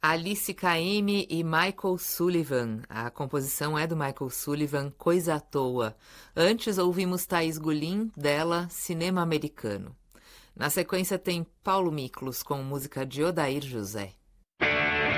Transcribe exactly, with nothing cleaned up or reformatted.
Alice Caymmi e Michael Sullivan. A composição é do Michael Sullivan, Coisa à Toa. Antes ouvimos Thaís Gulim, dela, Cinema Americano. Na sequência tem Paulo Miklos com música de Odair José.